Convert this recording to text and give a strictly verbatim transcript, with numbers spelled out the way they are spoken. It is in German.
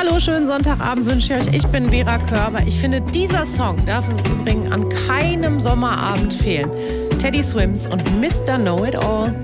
Hallo, schönen Sonntagabend wünsche ich euch. Ich bin Vera Körber. Ich finde, dieser Song darf im Übrigen an keinem Sommerabend fehlen. Teddy Swims und Mister Know It All.